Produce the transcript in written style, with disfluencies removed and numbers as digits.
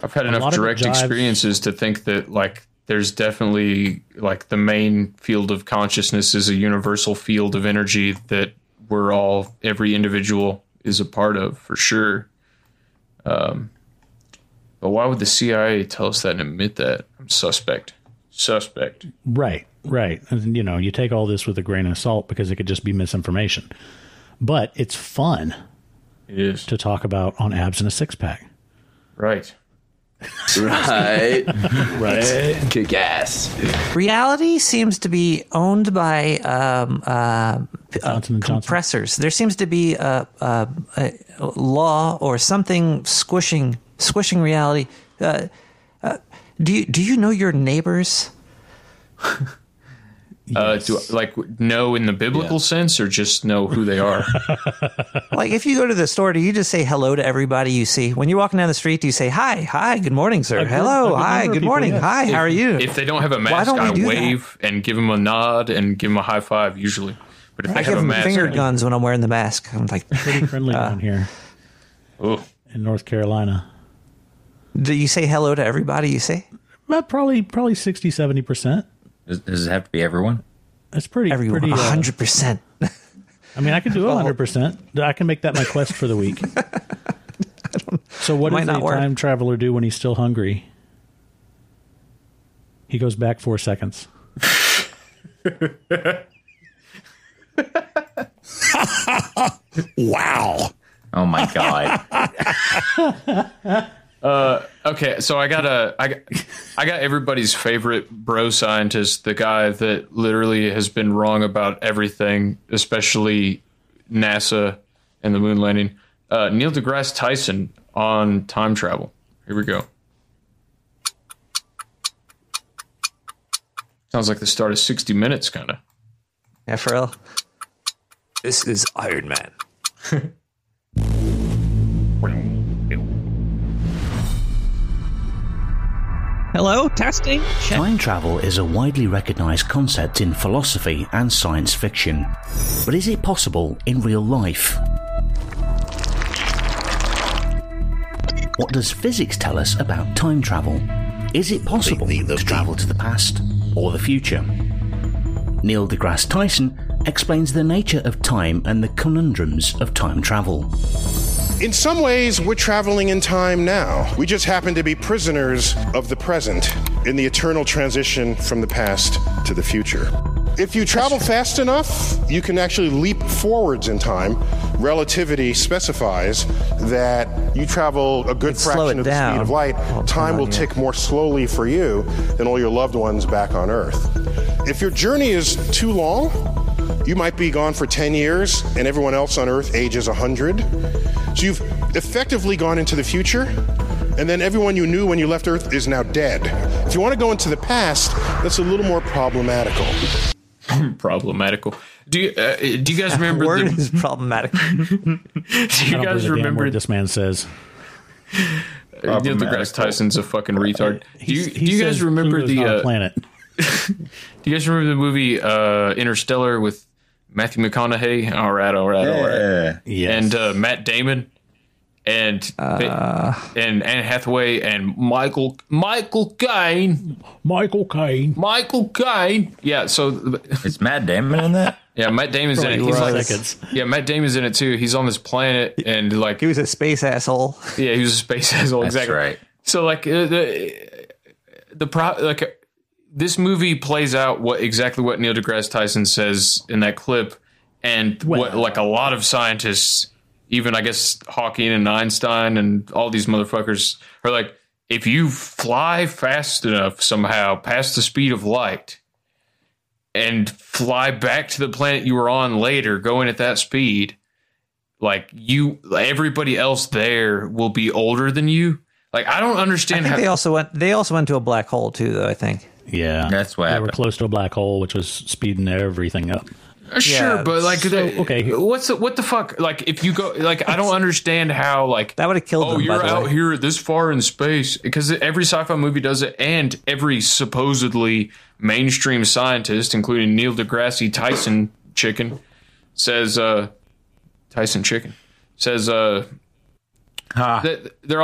I've had enough direct experiences to think that like there's definitely like the main field of consciousness is a universal field of energy that every individual is a part of, for sure. But why would the CIA tell us that and admit that? I'm suspect. Right. And, you take all this with a grain of salt because it could just be misinformation. But it's fun. It is. To talk about on Abs and a Six-Pack. Right. Right. Kick ass. Reality seems to be owned by Johnson & compressors. There seems to be a law or something squishing reality. Do you know your neighbors? Yes. Do like know in the biblical sense, or just know who they are? Like if you go to the store, do you just say hello to everybody you see? When you're walking down the street, do you say hi, good morning, sir? Hello, hi, good morning, hi, how are you? If they don't have a mask, I wave and give them a nod and give them a high five usually. But if they have a mask, finger guns when I'm wearing the mask. I'm like pretty friendly down here in North Carolina. Do you say hello to everybody you see? Probably 60-70%. Does it have to be everyone? That's pretty 100%. I mean, I can do 100%. I can make that my quest for the week. So what does a time traveler do when he's still hungry? He goes back 4 seconds. Wow. Oh my God. Okay, so I got everybody's favorite bro scientist, the guy that literally has been wrong about everything, especially NASA and the moon landing. Neil deGrasse Tyson on time travel. Here we go. Sounds like the start of 60 Minutes, kind of. Yeah, for real. This is Iron Man. Hello, testing. Check. Time travel is a widely recognized concept in philosophy and science fiction. But is it possible in real life? What does physics tell us about time travel? Is it possible to travel to the past or the future? Neil deGrasse Tyson explains the nature of time and the conundrums of time travel. In some ways, we're traveling in time now. We just happen to be prisoners of the present in the eternal transition from the past to the future. If you travel fast enough, you can actually leap forwards in time. Relativity specifies that you travel a good fraction of the speed of light. Time will tick more slowly for you than all your loved ones back on Earth. If your journey is too long, you might be gone for 10 years and everyone else on Earth ages 100. So you've effectively gone into the future, and then everyone you knew when you left Earth is now dead. If you want to go into the past, that's a little more problematical. Problematical. Do you guys remember? Word is problematic. Do you guys remember what this man says? Neil deGrasse Tyson's a fucking retard. Do you guys remember the planet? Do you guys remember the movie Interstellar with Matthew McConaughey? All right. Yes. And Matt Damon and Anne Hathaway and Michael Caine. Yeah. So is Matt Damon in that? Yeah, Matt Damon's in it. Matt Damon's in it too. He's on this planet and like he was a space asshole. Yeah, he was a space asshole. That's exactly right. So like this movie plays out exactly what Neil deGrasse Tyson says in that clip, and what like a lot of scientists, even I guess Hawking and Einstein and all these motherfuckers are like, if you fly fast enough somehow past the speed of light and fly back to the planet you were on later, going at that speed, like everybody else there will be older than you. Like I don't understand how they also went to a black hole too, though. I think. Yeah, that's why they were close to a black hole, which was speeding everything up. Sure, but like, okay, what the fuck? Like, if you go, like, I don't understand how, like, that would have killed them. Oh, you're out here this far in space, because every sci-fi movie does it, and every supposedly mainstream scientist, including Neil deGrasse Tyson chicken, says that they're